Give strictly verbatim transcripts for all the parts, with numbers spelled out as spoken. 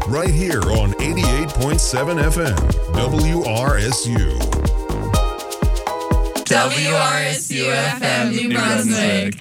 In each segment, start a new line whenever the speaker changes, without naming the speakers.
right here on eighty-eight point seven F M, W R S U.
W R S U F M, New Brunswick.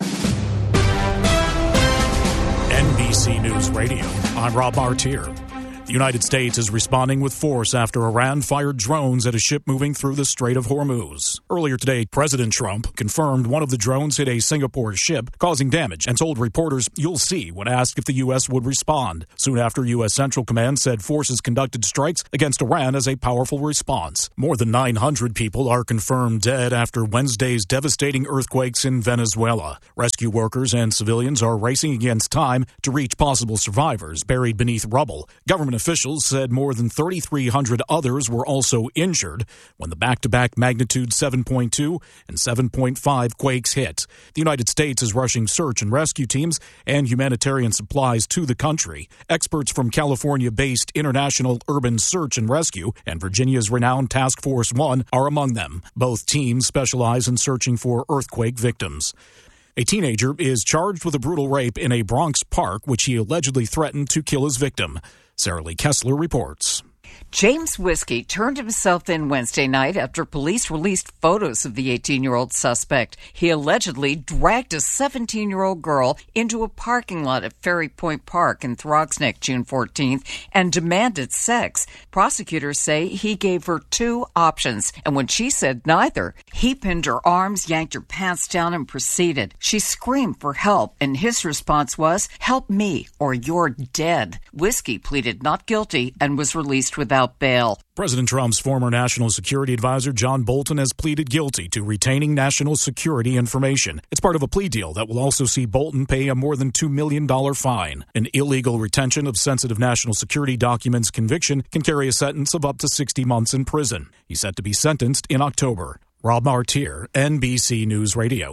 N B C News Radio. I'm Rob Martier. The United States is responding with force after Iran fired drones at a ship moving through the Strait of Hormuz. Earlier today, President Trump confirmed one of the drones hit a Singapore ship, causing damage, and told reporters, "You'll see," when asked if the U S would respond. Soon after, U S Central Command said forces conducted strikes against Iran as a powerful response. More than nine hundred people are confirmed dead after Wednesday's devastating earthquakes in Venezuela. Rescue workers and civilians are racing against time to reach possible survivors buried beneath rubble. Government officials said more than thirty-three hundred others were also injured when the back-to-back magnitude seven point two and seven point five quakes hit. The United States is rushing search and rescue teams and humanitarian supplies to the country. Experts from California-based International Urban Search and Rescue and Virginia's renowned Task Force One are among them. Both teams specialize in searching for earthquake victims. A teenager is charged with a brutal rape in a Bronx park, which he allegedly threatened to kill his victim. Sarah Lee Kessler reports.
James Whiskey turned himself in Wednesday night after police released photos of the eighteen-year-old suspect. He allegedly dragged a seventeen-year-old girl into a parking lot at Ferry Point Park in Throgsneck June fourteenth and demanded sex. Prosecutors say he gave her two options, and when she said neither, he pinned her arms, yanked her pants down, and proceeded. She screamed for help, and his response was, "Help me, or you're dead." Whiskey pleaded not guilty and was released without bail.
President Trump's former national security advisor John Bolton has pleaded guilty to retaining national security information. It's part of a plea deal that will also see Bolton pay a more than two million dollars fine. An illegal retention of sensitive national security documents conviction can carry a sentence of up to sixty months in prison. He's set to be sentenced in October. Rob Martier, N B C News Radio.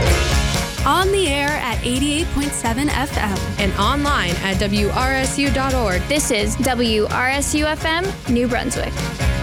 On the air at eighty-eight point seven F M.
And online at W R S U dot org.
This is W R S U F M, New Brunswick.